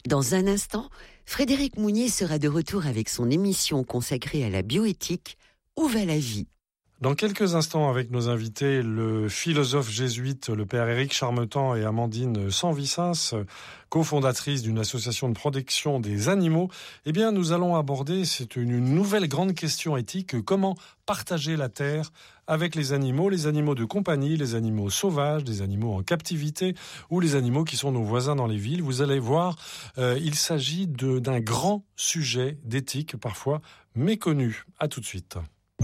Dans un instant, Frédéric Mounier sera de retour avec son émission consacrée à la bioéthique, Où va la vie ? Dans quelques instants, avec nos invités, le philosophe jésuite, le père Éric Charmetan et Amandine Sanvicens, cofondatrice d'une association de protection des animaux, eh bien, nous allons aborder, c'est une nouvelle grande question éthique, comment partager la terre avec les animaux de compagnie, les animaux sauvages, les animaux en captivité ou les animaux qui sont nos voisins dans les villes. Vous allez voir, il s'agit d'un grand sujet d'éthique, parfois méconnu. À tout de suite.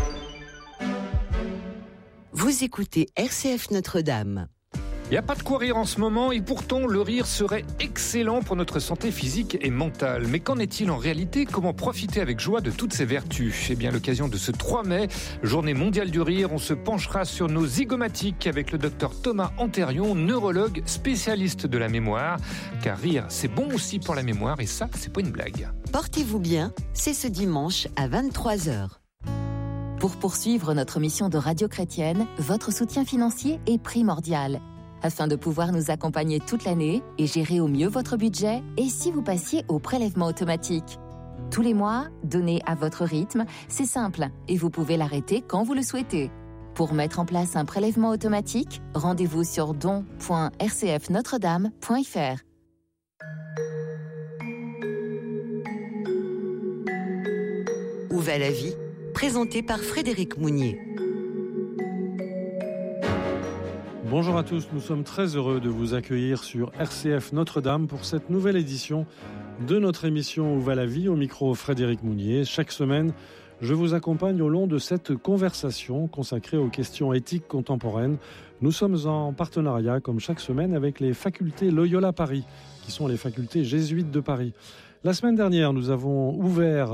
Vous écoutez RCF Notre-Dame. Il n'y a pas de quoi rire en ce moment et pourtant le rire serait excellent pour notre santé physique et mentale. Mais qu'en est-il en réalité ? Comment profiter avec joie de toutes ces vertus ? Eh bien, à l'occasion de ce 3 mai, journée mondiale du rire, on se penchera sur nos zygomatiques avec le docteur Thomas Antérion, neurologue spécialiste de la mémoire. Car rire, c'est bon aussi pour la mémoire et ça, c'est pas une blague. Portez-vous bien, c'est ce dimanche à 23h. Pour poursuivre notre mission de radio chrétienne, votre soutien financier est primordial. Afin de pouvoir nous accompagner toute l'année et gérer au mieux votre budget, et si vous passiez au prélèvement automatique ? Tous les mois, donnez à votre rythme, c'est simple, et vous pouvez l'arrêter quand vous le souhaitez. Pour mettre en place un prélèvement automatique, rendez-vous sur don.rcfnotredame.fr. Où va la vie ? Présenté par Frédéric Mounier. Bonjour à tous, nous sommes très heureux de vous accueillir sur RCF Notre-Dame pour cette nouvelle édition de notre émission Où va la vie, au micro Frédéric Mounier. Chaque semaine, je vous accompagne au long de cette conversation consacrée aux questions éthiques contemporaines. Nous sommes en partenariat, comme chaque semaine, avec les facultés Loyola Paris, qui sont les facultés jésuites de Paris. La semaine dernière, nous avons ouvert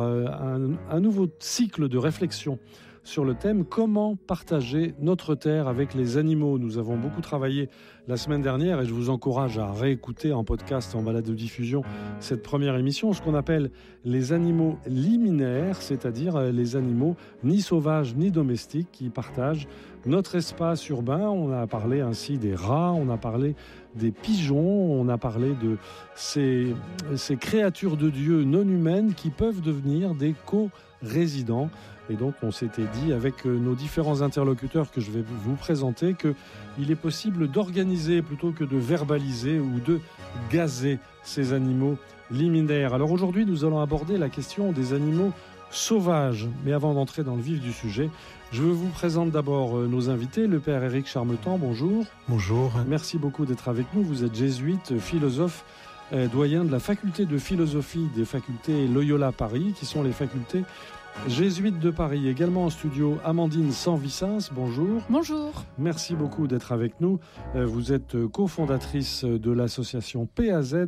un nouveau cycle de réflexion sur le thème « Comment partager notre terre avec les animaux ?» Nous avons beaucoup travaillé la semaine dernière et je vous encourage à réécouter en podcast, en balado-diffusion, cette première émission, ce qu'on appelle les animaux liminaires, c'est-à-dire les animaux ni sauvages ni domestiques qui partagent notre espace urbain. On a parlé ainsi des rats, on a parlé des pigeons, on a parlé de ces créatures de Dieu non humaines qui peuvent devenir des co-résidents. Et donc on s'était dit avec nos différents interlocuteurs que je vais vous présenter qu'il est possible d'organiser plutôt que de verbaliser ou de gazer ces animaux liminaires. Alors aujourd'hui nous allons aborder la question des animaux sauvages. Mais avant d'entrer dans le vif du sujet, je vous présente d'abord nos invités. Le père Éric Charmetan, bonjour. Bonjour. Merci beaucoup d'être avec nous. Vous êtes jésuite, philosophe, doyen de la faculté de philosophie des facultés Loyola Paris, qui sont les facultés jésuites de Paris. Également en studio, Amandine Sanvicens, bonjour. Bonjour. Merci beaucoup d'être avec nous. Vous êtes cofondatrice de l'association PAZ,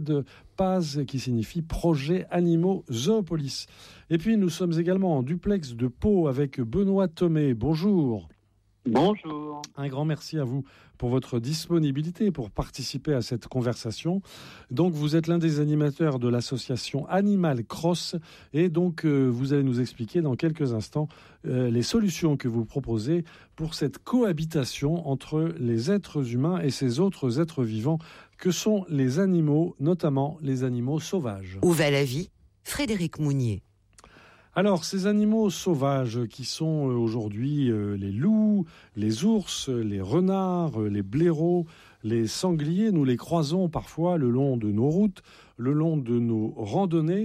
PAZ qui signifie Projet Animaux Zoopolis. Et puis nous sommes également en duplex de Pau avec Benoît Thomé. Bonjour. Bonjour. Un grand merci à vous pour votre disponibilité pour participer à cette conversation. Donc vous êtes l'un des animateurs de l'association Animal Cross et donc vous allez nous expliquer dans quelques instants les solutions que vous proposez pour cette cohabitation entre les êtres humains et ces autres êtres vivants que sont les animaux, notamment les animaux sauvages. Où va la vie ? Frédéric Mounier. Alors, ces animaux sauvages qui sont aujourd'hui les loups, les ours, les renards, les blaireaux, les sangliers, nous les croisons parfois le long de nos routes, le long de nos randonnées,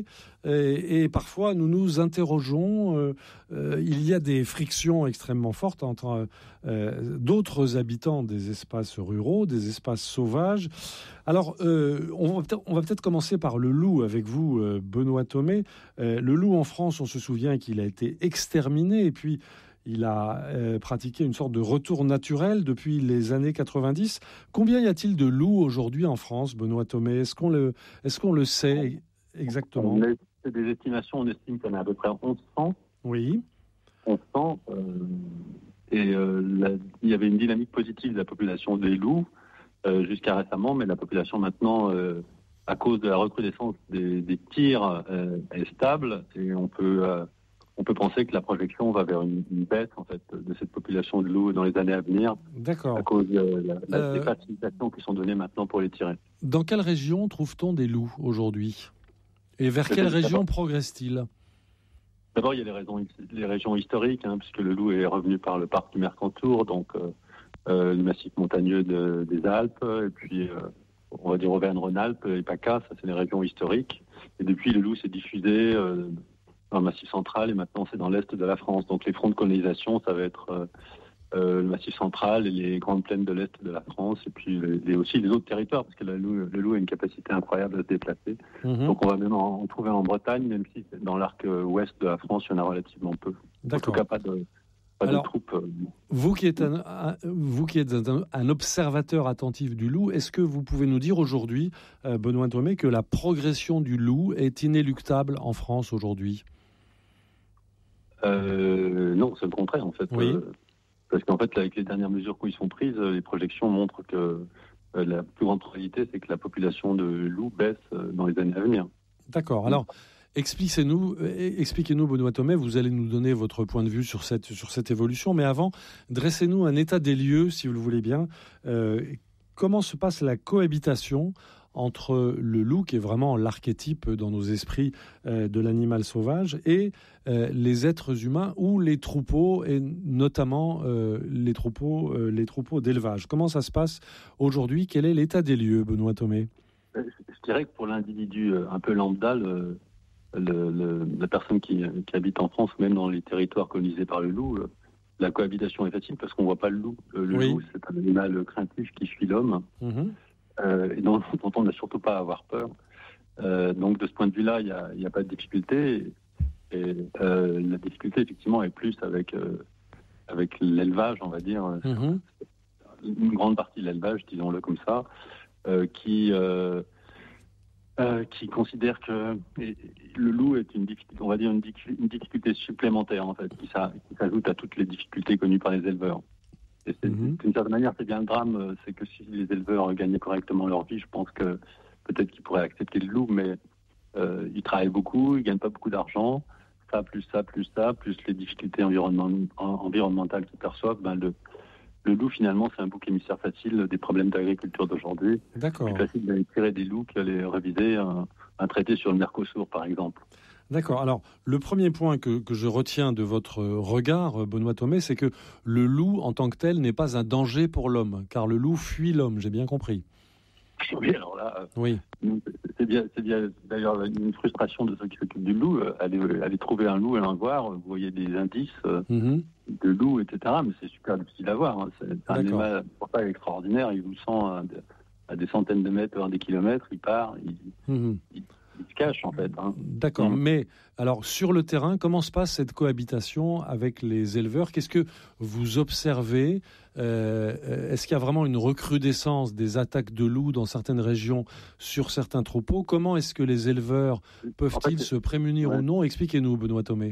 et parfois nous nous interrogeons, il y a des frictions extrêmement fortes entre d'autres habitants des espaces ruraux, des espaces sauvages. Alors, on va peut-être commencer par le loup avec vous, Benoît Thomé. Le loup en France, on se souvient qu'il a été exterminé et puis il a pratiqué une sorte de retour naturel depuis les années 90. Combien y a-t-il de loups aujourd'hui en France, Benoît Thomé ? Est-ce qu'on le sait exactement ? C'est des estimations, on estime qu'il y en a à peu près 1100. Oui. 1100. Il y avait une dynamique positive de la population des loups jusqu'à récemment, mais la population maintenant, à cause de la recrudescence des tirs, est stable et on peut penser que la projection va vers une baisse en fait de cette population de loups dans les années à venir. D'accord. À cause de des facilitations qui sont données maintenant pour les tirer. Dans quelle région trouve-t-on des loups aujourd'hui ? Et vers quelle région progresse-t-il ? D'abord, il y a les régions historiques, puisque le loup est revenu par le parc du Mercantour, donc le massif montagneux des Alpes, et puis on va dire Auvergne-Rhône-Alpes et PACA, ça c'est les régions historiques. Et depuis, le loup s'est diffusé dans le massif central, et maintenant c'est dans l'est de la France. Donc les fronts de colonisation, ça va être le massif central et les grandes plaines de l'est de la France, et puis aussi les autres territoires, parce que le loup a une capacité incroyable à se déplacer. Donc on va même en trouver en Bretagne, même si dans l'arc ouest de la France, il y en a relativement peu. D'accord. En tout cas, pas de troupes. Vous qui êtes un observateur attentif du loup, est-ce que vous pouvez nous dire aujourd'hui, Benoît Thomé, que la progression du loup est inéluctable en France aujourd'hui ? Non, c'est le contraire en fait. Oui. Parce qu'en fait, avec les dernières mesures qui sont prises, les projections montrent que la plus grande probabilité, c'est que la population de loups baisse dans les années à venir. D'accord. Alors, expliquez-nous, Benoît Thomé, vous allez nous donner votre point de vue sur cette évolution. Mais avant, dressez-nous un état des lieux, si vous le voulez bien. Comment se passe la cohabitation entre le loup, qui est vraiment l'archétype dans nos esprits de l'animal sauvage, et les êtres humains ou les troupeaux, et notamment les troupeaux d'élevage. Comment ça se passe aujourd'hui ? Quel est l'état des lieux, Benoît Thomé ? Je dirais que pour l'individu un peu lambda, la personne qui habite en France, même dans les territoires colonisés par le loup, la cohabitation est facile parce qu'on ne voit pas le loup. Oui. Loup, c'est un animal craintif qui fuit l'homme. Et dont on n'a surtout pas à avoir peur. Donc de ce point de vue-là, il n'y a pas de difficulté. Et la difficulté, effectivement, est plus avec l'élevage, on va dire. Une grande partie de l'élevage, disons-le comme ça, qui considère que le loup est une difficulté supplémentaire, en fait, qui s'ajoute à toutes les difficultés connues par les éleveurs. Et d'une certaine manière, c'est bien le drame, c'est que si les éleveurs gagnaient correctement leur vie, je pense que peut-être qu'ils pourraient accepter le loup, mais ils travaillent beaucoup, ils ne gagnent pas beaucoup d'argent, plus les difficultés environnementales qu'ils perçoivent, le loup, finalement, c'est un bouc émissaire facile des problèmes d'agriculture d'aujourd'hui. D'accord. C'est facile d'aller tirer des loups qu'aller réviser un traité sur le Mercosur, par exemple. D'accord. Alors, le premier point que je retiens de votre regard, Benoît Thomé, c'est que le loup, en tant que tel, n'est pas un danger pour l'homme, car le loup fuit l'homme, j'ai bien compris. Oui, alors là, oui. C'est bien d'ailleurs une frustration de ceux qui s'occupent du loup. Aller trouver un loup et un voir, vous voyez des indices de loup, etc., mais c'est super difficile à voir. C'est un animal extraordinaire, il vous sent à des centaines de mètres, voire des kilomètres, il part, il se cache en fait. D'accord, mais alors sur le terrain, comment se passe cette cohabitation avec les éleveurs ? Qu'est-ce que vous observez ? Est-ce qu'il y a vraiment une recrudescence des attaques de loups dans certaines régions sur certains troupeaux ? Comment est-ce que les éleveurs peuvent-ils se prémunir ou non ? Expliquez-nous, Benoît Thomé.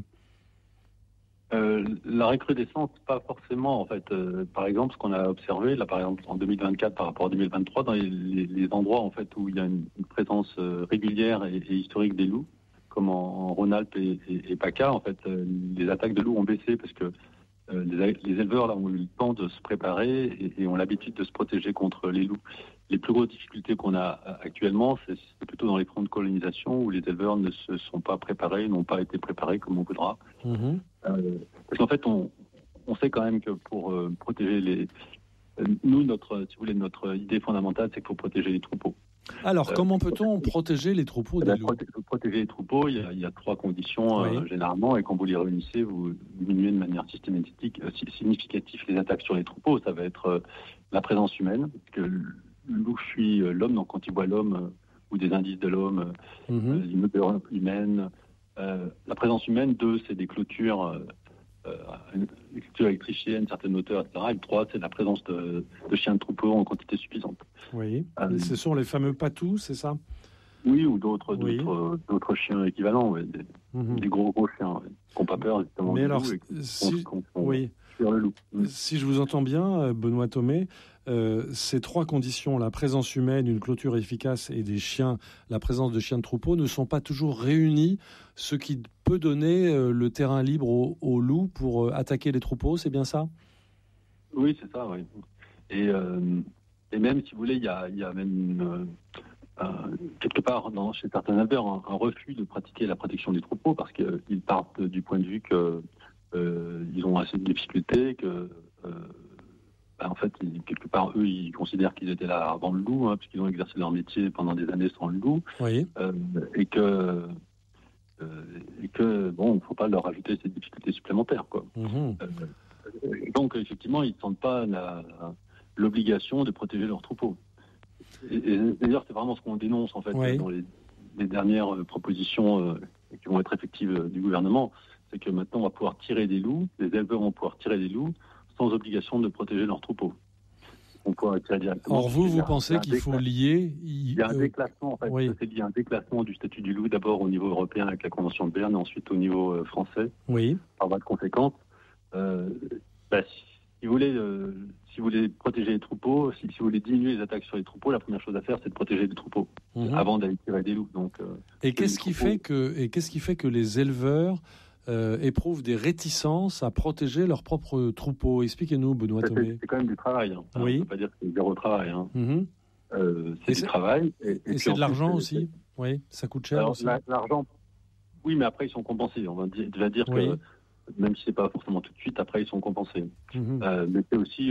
La recrudescence, pas forcément en fait. Par exemple, ce qu'on a observé, là par exemple en 2024 par rapport à 2023, dans les endroits en fait où il y a une présence régulière et historique des loups, comme en Rhône-Alpes et PACA, en fait, les attaques de loups ont baissé parce que les éleveurs là ont eu le temps de se préparer et ont l'habitude de se protéger contre les loups. Les plus grosses difficultés qu'on a actuellement, c'est plutôt dans les fronts de colonisation où les éleveurs ne se sont pas préparés, n'ont pas été préparés comme on voudra. Parce qu'en fait, on sait quand même que pour protéger notre idée fondamentale, c'est qu'il faut protéger les troupeaux. Alors, comment peut-on protéger les troupeaux des loups ? Protéger les troupeaux, il y a trois conditions généralement, et quand vous les réunissez, vous diminuez de manière significative les attaques sur les troupeaux. Ça va être la présence humaine, parce que le loup fuit l'homme, donc quand il voit l'homme ou des indices de l'homme, l'immeuble humaine, la présence humaine. 2, c'est des clôtures électrifiées, certaines hauteurs, etc. Et 3, c'est la présence de chiens de troupeau en quantité suffisante. Oui, ce sont les fameux patous, c'est ça ? Oui, ou d'autres chiens équivalents, des gros chiens qui n'ont pas peur justement du loup et qui sur le loup. Si je vous entends bien, Benoît Thomé, ces trois conditions, la présence humaine, une clôture efficace et des chiens, la présence de chiens de troupeau, ne sont pas toujours réunis, ce qui peut donner le terrain libre aux loups pour attaquer les troupeaux, c'est bien ça ? Oui, c'est ça, oui. Et même, si vous voulez, il y a même quelque part, chez certains éleveurs, un refus de pratiquer la protection des troupeaux parce qu'ils partent du point de vue qu'ils ont assez de difficultés, que en fait, quelque part, eux, ils considèrent qu'ils étaient là avant le loup, puisqu'ils ont exercé leur métier pendant des années sans le loup, Oui. et que bon, il ne faut pas leur ajouter ces difficultés supplémentaires, quoi. Donc, effectivement, ils ne sentent pas l'obligation de protéger leurs troupeaux. Et d'ailleurs, c'est vraiment ce qu'on dénonce, en fait, dans les dernières propositions qui vont être effectives du gouvernement, c'est que maintenant, on va pouvoir tirer des loups, les éleveurs vont pouvoir tirer des loups sans obligation de protéger leurs troupeaux. On pourra tirer directement. Or, vous pensez qu'il faut lier... Il y a un déclassement, en fait. C'est lié à un déclassement du statut du loup, d'abord au niveau européen avec la Convention de Berne, et ensuite au niveau français. Oui. Par voie de conséquence, si vous voulez protéger les troupeaux, si vous voulez diminuer les attaques sur les troupeaux, la première chose à faire, c'est de protéger les troupeaux avant d'aller tirer des loups. Donc, et qu'est-ce qui fait que les éleveurs éprouvent des réticences à protéger leurs propres troupeaux? Expliquez-nous, Benoît Thomé. C'est quand même du travail. Oui. On ne peut pas dire que c'est zéro travail. C'est du travail. Et c'est de l'argent aussi. Oui, ça coûte cher aussi. L'argent, oui, mais après ils sont compensés. On va déjà dire que même si c'est pas forcément tout de suite, après ils sont compensés. Mais c'est aussi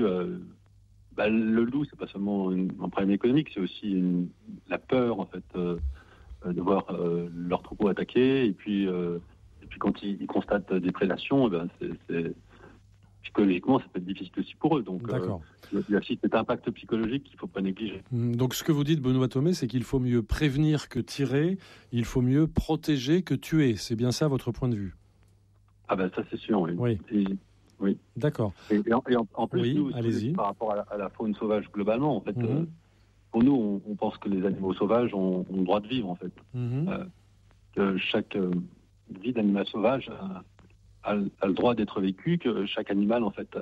le loup, c'est pas seulement un problème économique, c'est aussi la peur en fait de voir leurs troupeaux attaqués, et puis quand ils constatent des prédations, psychologiquement ça peut être difficile aussi pour eux. Donc il y a aussi cet impact psychologique qu'il ne faut pas négliger. Donc ce que vous dites, Benoît Thomé, c'est qu'il faut mieux prévenir que tirer, il faut mieux protéger que tuer. C'est bien ça votre point de vue? Ah ça c'est sûr, oui. Oui. D'accord. Et en plus, nous, par rapport à la faune sauvage globalement, en fait, pour nous, on pense que les animaux sauvages ont le droit de vivre, en fait. Que chaque vie d'animal sauvage a le droit d'être vécue, que chaque animal, en fait,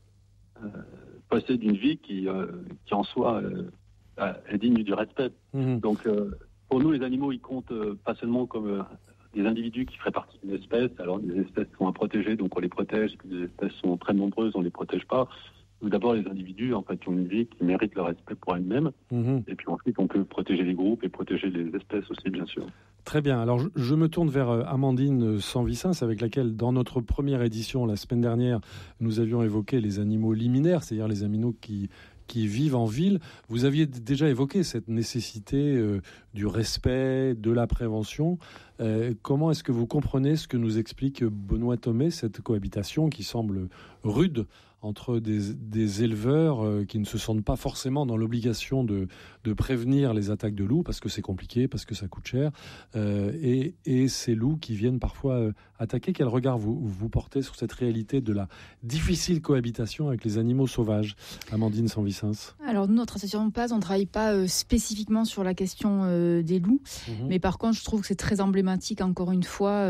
possède une vie qui en soi est digne du respect. Donc, pour nous, les animaux, ils comptent pas seulement comme des individus qui feraient partie d'une espèce. Alors, des espèces sont à protéger, donc on les protège, et puis des espèces sont très nombreuses, on ne les protège pas. Ou d'abord, les individus, en fait, ont une vie qui mérite le respect pour elles-mêmes. Et puis ensuite, on peut protéger les groupes et protéger les espèces aussi, bien sûr. Très bien. Alors, je me tourne vers Amandine Sanvicens, avec laquelle, dans notre première édition, la semaine dernière, nous avions évoqué les animaux liminaires, c'est-à-dire les animaux qui vivent en ville. Vous aviez déjà évoqué cette nécessité du respect, de la prévention. Comment est-ce que vous comprenez ce que nous explique Benoît Thomé, cette cohabitation qui semble rude entre des éleveurs qui ne se sentent pas forcément dans l'obligation de prévenir les attaques de loups, parce que c'est compliqué, parce que ça coûte cher, et ces loups qui viennent parfois attaquer? Quel regard vous portez sur cette réalité de la difficile cohabitation avec les animaux sauvages? Amandine Sanvicens. Alors nous, notre association PAS, on ne travaille pas spécifiquement sur la question des loups, mais par contre, je trouve que c'est très emblématique, encore une fois,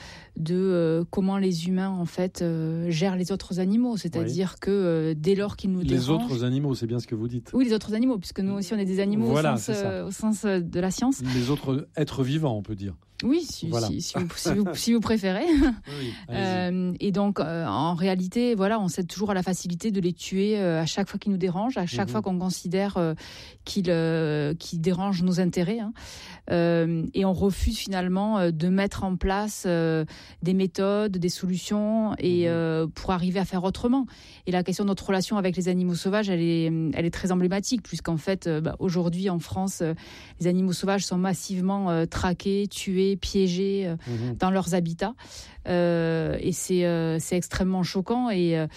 de comment les humains, en fait, gèrent les autres animaux, c'est-à-dire que dès lors qu'ils nous dérangent... Les autres animaux, c'est bien ce que vous dites. Oui, les autres animaux, puisque nous aussi on est des animaux au sens de la science. Les autres êtres vivants, on peut dire. Oui, si vous préférez. Oui, et donc, en réalité, on cède toujours à la facilité de les tuer à chaque fois qu'ils nous dérangent, à chaque fois qu'on considère qu'ils dérangent nos intérêts. Et on refuse finalement de mettre en place des méthodes, des solutions, et pour arriver à faire autrement. Et la question de notre relation avec les animaux sauvages, elle est très emblématique, puisqu'en fait, aujourd'hui, en France, les animaux sauvages sont massivement traqués, tués, piégés dans leurs habitats, et c'est extrêmement choquant, et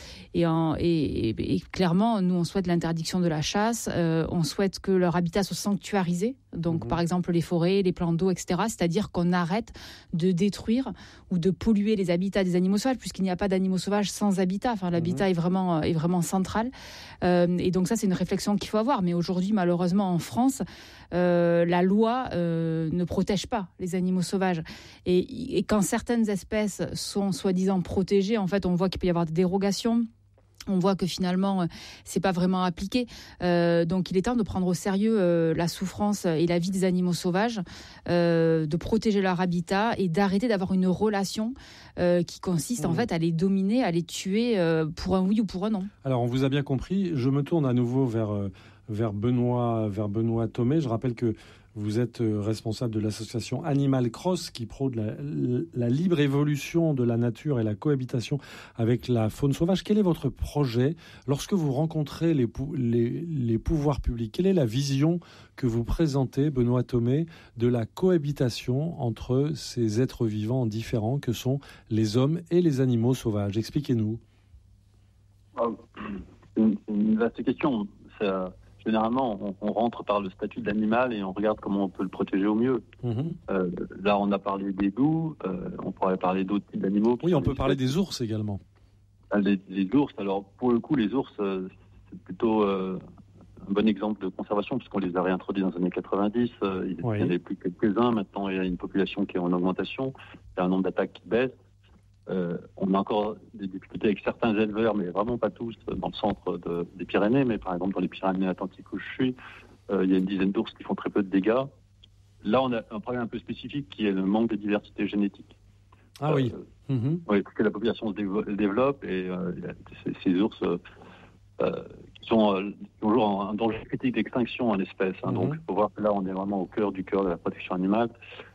clairement nous on souhaite l'interdiction de la chasse, on souhaite que leur habitat soit sanctuarisé, donc par exemple les forêts, les plans d'eau, etc., c'est-à-dire qu'on arrête de détruire ou de polluer les habitats des animaux sauvages, puisqu'il n'y a pas d'animaux sauvages sans habitat. L'habitat est vraiment central, et donc ça c'est une réflexion qu'il faut avoir. Mais aujourd'hui, malheureusement, en France, la loi ne protège pas les animaux sauvages, et quand certaines espèces sont soi-disant protégées, en fait on voit qu'il peut y avoir des dérogations. On voit que finalement, c'est pas vraiment appliqué. Donc, il est temps de prendre au sérieux la souffrance et la vie des animaux sauvages, de protéger leur habitat et d'arrêter d'avoir une relation qui consiste en fait à les dominer, à les tuer pour un oui ou pour un non. Alors, on vous a bien compris. Je me tourne à nouveau vers Benoît Thomé. Je rappelle que Vous êtes responsable de l'association Animal Cross qui prône la libre évolution de la nature et la cohabitation avec la faune sauvage. Quel est votre projet lorsque vous rencontrez les pouvoirs publics? Quelle est la vision que vous présentez, Benoît Thomé, de la cohabitation entre ces êtres vivants différents que sont les hommes et les animaux sauvages? Expliquez-nous. C'est une vaste question. Généralement, on rentre par le statut d'animal et on regarde comment on peut le protéger au mieux. Là, on a parlé des loups, on pourrait parler d'autres types d'animaux. Oui, on peut parler des ours également. Les ours, alors pour le coup, les ours, c'est plutôt un bon exemple de conservation puisqu'on les a réintroduits dans les années 90. Il n'y en avait plus quelques-uns. Maintenant, il y a une population qui est en augmentation. Il y a un nombre d'attaques qui baisse. On a encore des difficultés avec certains éleveurs, mais vraiment pas tous, dans le centre des Pyrénées. Mais par exemple, dans les Pyrénées-Atlantiques où je suis, il y a une dizaine d'ours qui font très peu de dégâts. Là, on a un problème un peu spécifique qui est le manque de diversité génétique. Ah oui. Oui, parce que la population se développe et ces ours qui sont toujours en danger critique d'extinction en espèces. Donc, il faut voir que là, on est vraiment au cœur de la protection animale.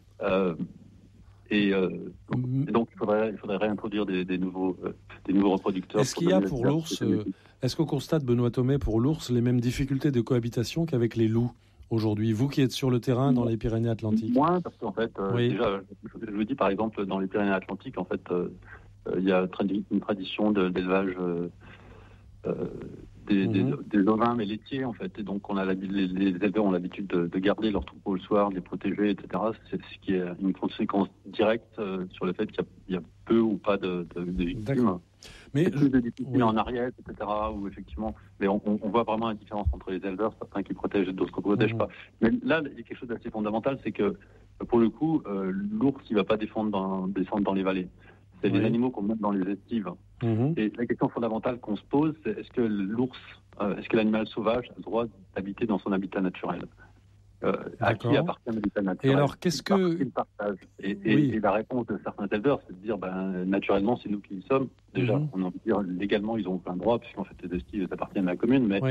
Et donc, il faudrait réintroduire des nouveaux reproducteurs. Est-ce qu'il y a pour l'ours, est-ce qu'on constate, Benoît Thomé, pour l'ours, les mêmes difficultés de cohabitation qu'avec les loups aujourd'hui? Vous qui êtes sur le terrain dans les Pyrénées-Atlantiques. Moins, parce qu'en fait, déjà, je vous dis par exemple, dans les Pyrénées-Atlantiques, en fait, il y a une tradition d'élevage des ovins, mais laitiers, en fait. Et donc, les éleveurs ont l'habitude de garder leurs troupeaux le soir, de les protéger, etc. C'est ce qui est une conséquence directe sur le fait qu'il y a peu ou pas de victimes. D'accord. Mais plus de difficultés en Ariège, etc. Où effectivement, mais on voit vraiment la différence entre les éleveurs, certains qui protègent et d'autres qui ne protègent pas. Mais là, il y a quelque chose d'assez fondamental, c'est que pour le coup, l'ours, il ne va pas descendre dans les vallées. C'est les animaux qu'on met dans les estives. Et la question fondamentale qu'on se pose, c'est est-ce que l'animal sauvage a le droit d'habiter dans son habitat naturel? À qui appartient l'habitat naturel? Et alors, qu'est-ce que... partage et la réponse de certains éleveurs, c'est de dire, naturellement, c'est nous qui y sommes. Déjà, on a envie de dire, légalement, ils ont plein de droits, puisqu'en fait, les estives appartiennent à la commune, mais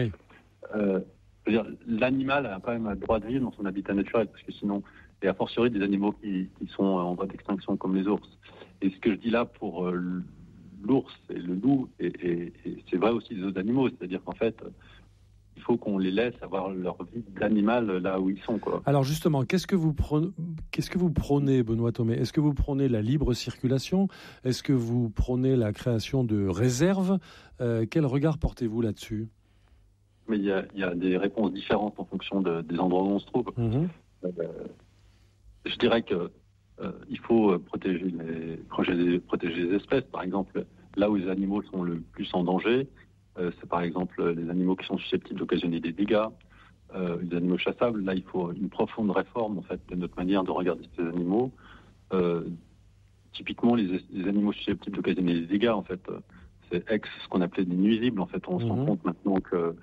l'animal a quand même le droit de vivre dans son habitat naturel, parce que sinon, et a fortiori des animaux qui sont en voie d'extinction, comme les ours. Et ce que je dis là pour l'ours et le loup, et c'est vrai aussi des autres animaux, c'est-à-dire qu'en fait, il faut qu'on les laisse avoir leur vie d'animal là où ils sont, quoi. Alors justement, qu'est-ce que vous prônez, Benoît Thomé? Est-ce que vous prônez la libre circulation? Est-ce que vous prônez la création de réserves? Quel regard portez-vous là-dessus? Mais il y a des réponses différentes en fonction des endroits où on se trouve. Je dirais que il faut protéger les espèces. Par exemple, là où les animaux sont le plus en danger, c'est par exemple les animaux qui sont susceptibles d'occasionner des dégâts, les animaux chassables. Là, il faut une profonde réforme en fait de notre manière de regarder ces animaux. Typiquement, les animaux susceptibles d'occasionner des dégâts, en fait, c'est ce qu'on appelait des nuisibles. En fait, on se rend compte maintenant que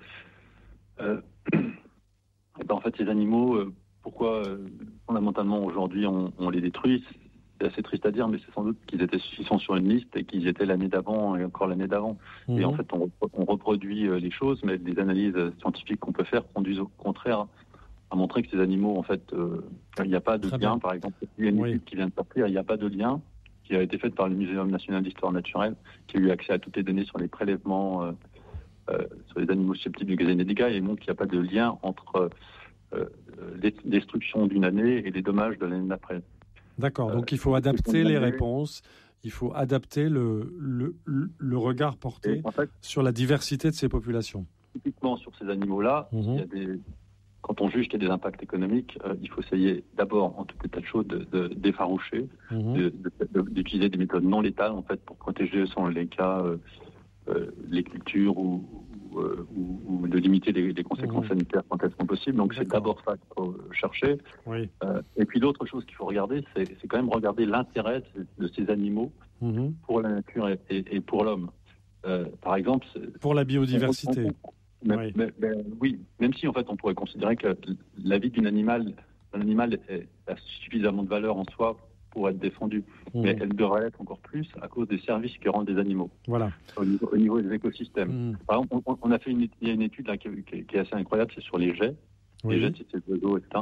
en fait, ces animaux, pourquoi fondamentalement aujourd'hui on les détruit? C'est assez triste à dire, mais c'est sans doute qu'ils sont sur une liste et qu'ils étaient l'année d'avant et encore l'année d'avant. Et en fait, on reproduit les choses, mais des analyses scientifiques qu'on peut faire conduisent au contraire à montrer que ces animaux, en fait, il n'y a pas de lien. Par exemple, il y a une étude qui vient de sortir, il n'y a pas de lien, qui a été faite par le Muséum national d'histoire naturelle, qui a eu accès à toutes les données sur les prélèvements sur les animaux susceptibles de causer des dégâts, et montre qu'il n'y a pas de lien entre les destructions d'une année et les dommages de l'année d'après. D'accord, donc il faut adapter les réponses, il faut adapter le regard porté sur la diversité de ces populations. Typiquement sur ces animaux-là, quand on juge qu'il y a des impacts économiques, il faut essayer d'abord, en tout état de choses, d'effaroucher, d'utiliser des méthodes non létales en fait, pour protéger, selon les cas, les cultures ou de limiter les conséquences sanitaires quand elles sont possibles. Donc c'est d'abord ça qu'il faut chercher. Et puis l'autre chose qu'il faut regarder, c'est quand même regarder l'intérêt de ces animaux pour la nature et pour l'homme. Par exemple... Pour la biodiversité. Oui, même si en fait on pourrait considérer que la vie d'un animal a suffisamment de valeur en soi pour être défendue, mais elle devrait être encore plus à cause des services que rendent des animaux. Voilà. Au niveau des écosystèmes. Par exemple, il y a une étude là qui est assez incroyable, c'est sur les jets. Les jets, c'est des oiseaux, etc.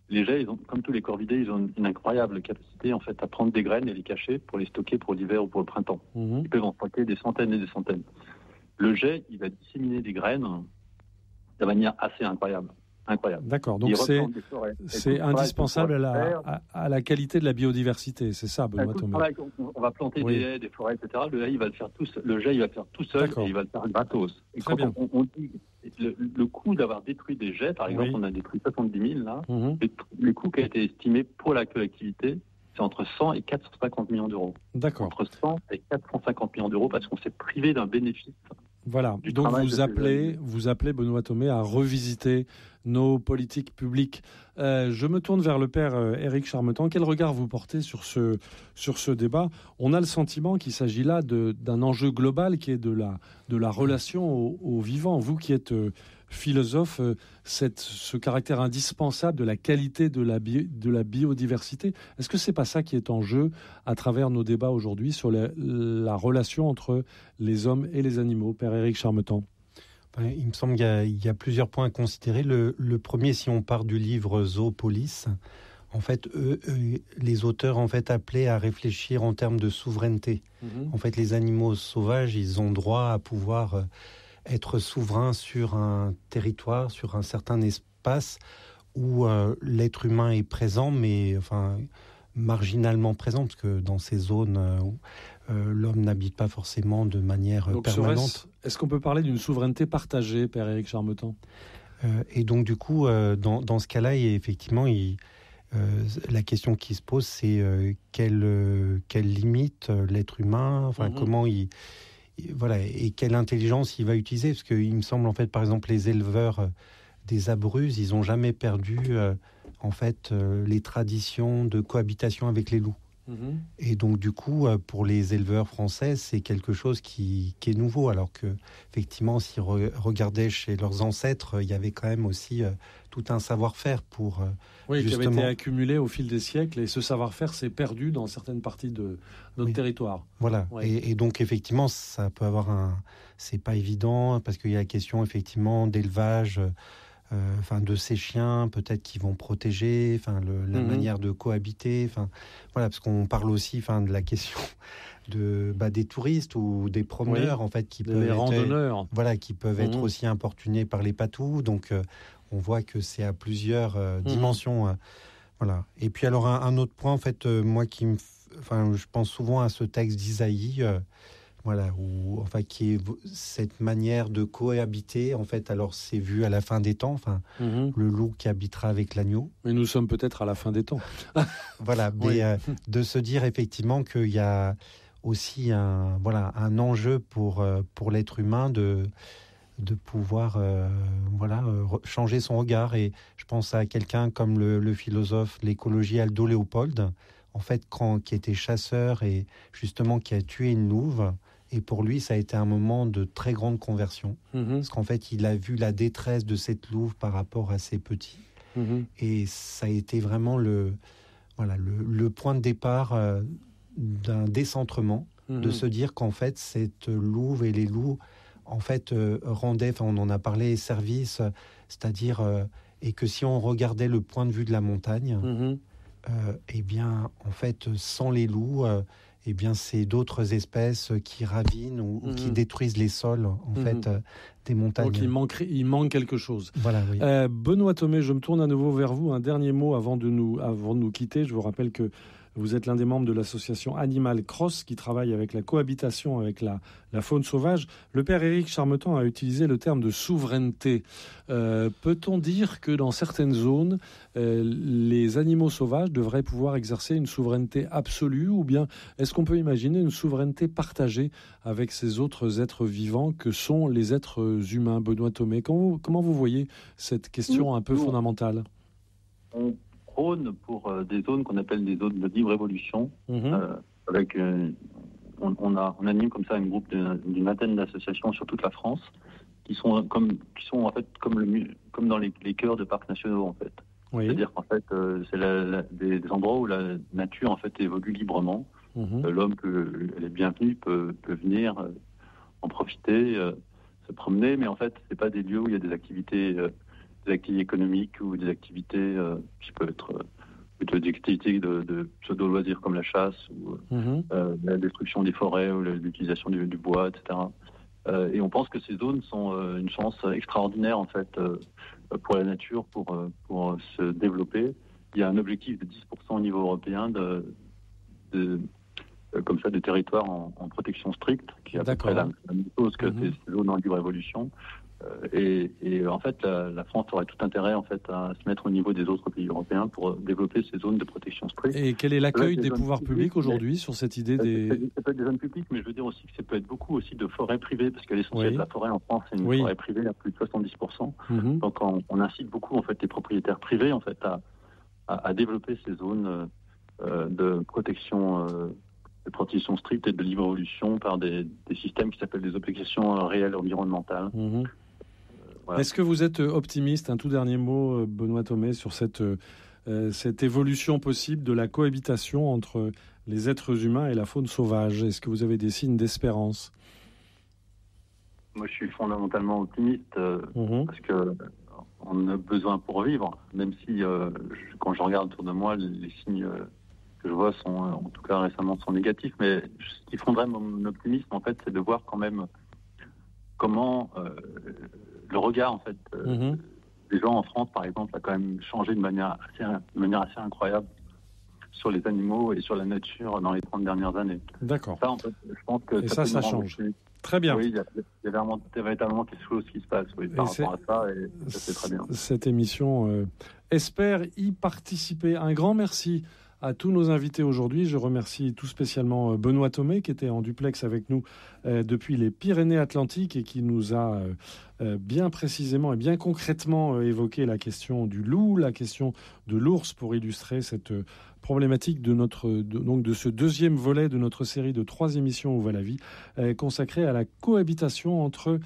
les geais, comme tous les corvidés, ils ont une incroyable capacité en fait à prendre des graines et les cacher pour les stocker pour l'hiver ou pour le printemps. Ils peuvent en stocker des centaines et des centaines. Le jet, il va disséminer des graines de manière assez incroyable. D'accord, donc c'est indispensable à la qualité de la biodiversité, c'est ça, Benoît Thomé. On va planter des haies, des forêts, etc. Le jet, il va le faire tout seul et il va le faire gratos. Et quand on dit le coût d'avoir détruit des jets, par exemple, on a détruit 70 000 là, le coût qui a été estimé pour la collectivité, c'est entre 100 et 450 millions d'euros. D'accord. Entre 100 et 450 millions d'euros parce qu'on s'est privé d'un bénéfice. Voilà, donc vous appelez Benoît Thomé à revisiter nos politiques publiques. Je me tourne vers le père Éric Charmetan. Quel regard vous portez sur ce débat ? On a le sentiment qu'il s'agit là d'un enjeu global qui est de la relation au vivant. Vous qui êtes philosophe, ce caractère indispensable de la qualité de la biodiversité, est-ce que c'est pas ça qui est en jeu à travers nos débats aujourd'hui sur la relation entre les hommes et les animaux, père Éric Charmetan ? Il me semble qu'il y a plusieurs points à considérer. Le premier, si on part du livre Zoopolis, en fait, les auteurs en fait appelaient à réfléchir en termes de souveraineté. En fait, les animaux sauvages, ils ont droit à pouvoir être souverains sur un territoire, sur un certain espace où l'être humain est présent, mais marginalement présent, parce que dans ces zones où l'homme n'habite pas forcément de manière permanente. Est-ce qu'on peut parler d'une souveraineté partagée, père Éric Charmetan ? Et donc du coup, dans ce cas-là, effectivement, la question qui se pose, c'est quelle limite l'être humain, comment et quelle intelligence il va utiliser, parce qu'il me semble, en fait, par exemple, les éleveurs des Abruzzes, ils n'ont jamais perdu les traditions de cohabitation avec les loups. Et donc du coup, pour les éleveurs français, c'est quelque chose qui est nouveau, alors que effectivement, s'ils regardaient chez leurs ancêtres, il y avait quand même aussi tout un savoir-faire pour justement... qui avait été accumulé au fil des siècles, et ce savoir-faire s'est perdu dans certaines parties de notre territoire. Voilà. Et donc effectivement, ça peut avoir c'est pas évident, parce qu'il y a la question effectivement d'élevage. De ces chiens, peut-être qui vont protéger, la manière de cohabiter, parce qu'on parle aussi, de la question des touristes ou des promeneurs, en fait, qui peuvent randonneurs, qui peuvent être aussi importunés par les patous. Donc, on voit que c'est à plusieurs dimensions. Voilà. Et puis, alors, un autre point, en fait, moi, je pense souvent à ce texte d'Isaïe. Qui est cette manière de cohabiter, en fait, alors c'est vu à la fin des temps, le loup qui habitera avec l'agneau. Mais nous sommes peut-être à la fin des temps. De se dire effectivement qu'il y a aussi un enjeu pour l'être humain de pouvoir changer son regard. Et je pense à quelqu'un comme le philosophe, l'écologie Aldo Léopold, en fait, qui était chasseur et justement qui a tué une louve. Et pour lui, ça a été un moment de très grande conversion. Parce qu'en fait, il a vu la détresse de cette louve par rapport à ses petits. Et ça a été vraiment le point de départ d'un décentrement, de se dire qu'en fait, cette louve et les loups, en fait, rendaient, on en a parlé, service, c'est-à-dire, et que si on regardait le point de vue de la montagne, eh bien, en fait, sans les loups... eh bien, c'est d'autres espèces qui ravinent ou qui détruisent les sols, en fait, des montagnes. Donc, il manque quelque chose. Voilà, oui. Benoît Thomé, je me tourne à nouveau vers vous. Un dernier mot avant de nous quitter. Je vous rappelle que vous êtes l'un des membres de l'association Animal Cross qui travaille avec la cohabitation avec la faune sauvage. Le père Éric Charmetan a utilisé le terme de souveraineté. Peut-on dire que dans certaines zones, les animaux sauvages devraient pouvoir exercer une souveraineté absolue, ou bien est-ce qu'on peut imaginer une souveraineté partagée avec ces autres êtres vivants que sont les êtres humains? Benoît Thomé, comment vous voyez cette question un peu fondamentale? Pour des zones qu'on appelle des zones de libre évolution, avec on anime comme ça un groupe d'une vingtaine d'associations sur toute la France qui sont en fait comme dans les cœurs de parcs nationaux, en fait. C'est-à-dire qu'en fait c'est des endroits où la nature en fait évolue librement. L'homme elle est bienvenue, peut venir en profiter, se promener, mais en fait c'est pas des lieux où il y a des activités activités économiques ou des activités qui peuvent être plutôt des activités de pseudo-loisirs comme la chasse ou la destruction des forêts ou l'utilisation du bois, etc. Et on pense que ces zones sont une chance extraordinaire en fait pour la nature, pour se développer. Il y a un objectif de 10% au niveau européen comme ça de territoires en protection stricte, qui est à peu près la même chose que ces zones en libre évolution. Et en fait, la France aurait tout intérêt en fait à se mettre au niveau des autres pays européens pour développer ces zones de protection stricte. Et quel est l'accueil des pouvoirs publics aujourd'hui sur cette idée des... Ça peut être des zones publiques, mais je veux dire aussi que ça peut être beaucoup aussi de forêts privées, parce que l'essentiel de la forêt en France, c'est une forêt privée à plus de 70%. Donc on incite beaucoup en fait les propriétaires privés en fait à développer ces zones de protection stricte et de libre évolution par des systèmes qui s'appellent des obligations réelles environnementales. Voilà. Est-ce que vous êtes optimiste, un tout dernier mot, Benoît Thomé, sur cette évolution possible de la cohabitation entre les êtres humains et la faune sauvage? Est-ce que vous avez des signes d'espérance? Moi, je suis fondamentalement optimiste parce que on a besoin pour vivre, même si quand je regarde autour de moi, les signes que je vois sont, en tout cas récemment, sont négatifs. Mais ce qui fonderait mon optimisme, en fait, c'est de voir quand même comment le regard, en fait, des gens en France, par exemple, a quand même changé de manière assez incroyable sur les animaux et sur la nature dans les 30 dernières années. D'accord. Ça, en fait, je pense que ça change. Très bien. Oui, il y a véritablement quelque chose qui se passe par rapport à ça, et ça c'est très bien. Cette émission espère y participer. Un grand merci à tous nos invités aujourd'hui. Je remercie tout spécialement Benoît Thomé qui était en duplex avec nous depuis les Pyrénées-Atlantiques et qui nous a bien précisément et bien concrètement évoqué la question du loup, la question de l'ours pour illustrer cette problématique de ce deuxième volet de notre série de 3 émissions Où va la vie, consacrée à la cohabitation entre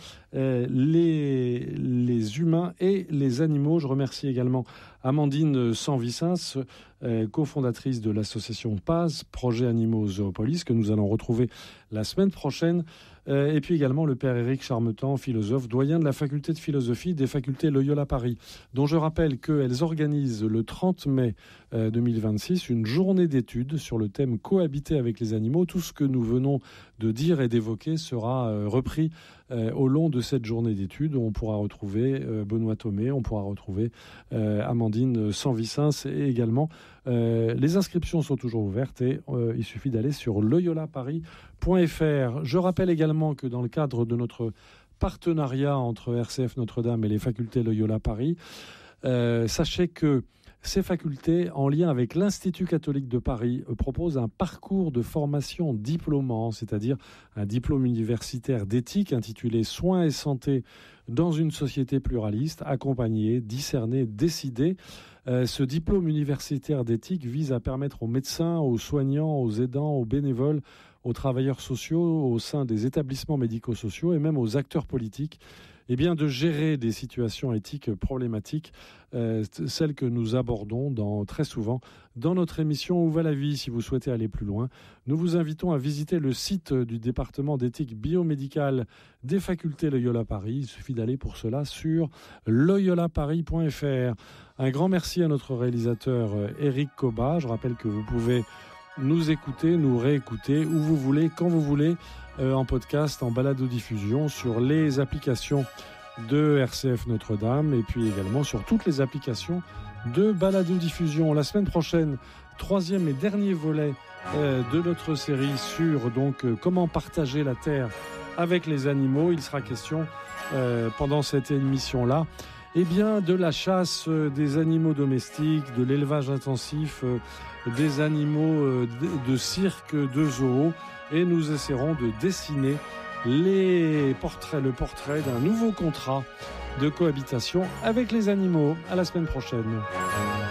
les humains et les animaux. Je remercie également Amandine Sanvicens, cofondatrice de l'association PAZ, Projet Animaux Zoopolis, que nous allons retrouver la semaine prochaine. Et puis également le père Éric Charmetan, philosophe, doyen de la faculté de philosophie des facultés Loyola Paris, dont je rappelle qu'elles organisent le 30 mai 2026 une journée d'études sur le thème cohabiter avec les animaux. Tout ce que nous venons de dire et d'évoquer sera repris au long de cette journée d'études. On pourra retrouver Benoît Thomé, on pourra retrouver Amandine Sanvicens et également les inscriptions sont toujours ouvertes et il suffit d'aller sur loyolaparis.fr. Je rappelle également que dans le cadre de notre partenariat entre RCF Notre-Dame et les facultés Loyola Paris, sachez que ces facultés, en lien avec l'Institut catholique de Paris, proposent un parcours de formation diplômant, c'est-à-dire un diplôme universitaire d'éthique intitulé « Soins et santé dans une société pluraliste, accompagner, discerner, décider ». Ce diplôme universitaire d'éthique vise à permettre aux médecins, aux soignants, aux aidants, aux bénévoles, aux travailleurs sociaux, au sein des établissements médico-sociaux et même aux acteurs politiques, de gérer des situations éthiques problématiques, celles que nous abordons très souvent dans notre émission Où va la vie. Si vous souhaitez aller plus loin, nous vous invitons à visiter le site du département d'éthique biomédicale des facultés Loyola Paris. Il suffit d'aller pour cela sur loyolaparis.fr. Un grand merci à notre réalisateur Éric Coba. Je rappelle que vous pouvez nous écouter, nous réécouter où vous voulez, quand vous voulez, en podcast, en balado-diffusion sur les applications de RCF Notre-Dame et puis également sur toutes les applications de balado-diffusion. La semaine prochaine, 3e et dernier volet de notre série sur comment partager la terre avec les animaux. Il sera question pendant cette émission-là de la chasse des animaux domestiques, de l'élevage intensif des animaux de cirque, de zoo, et nous essaierons de dessiner le portrait d'un nouveau contrat de cohabitation avec les animaux. À la semaine prochaine.